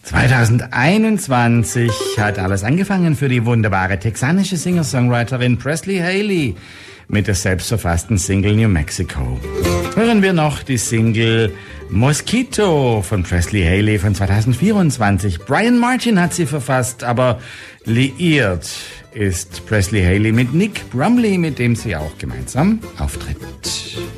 2021 hat alles angefangen für die wunderbare texanische Singer-Songwriterin Presley Haley mit der selbstverfassten Single New Mexico. Hören wir noch die Single Mosquito von Presley Haley von 2024. Brian Martin hat sie verfasst, aber liiert ist Presley Haley mit Nick Brumley, mit dem sie auch gemeinsam auftritt.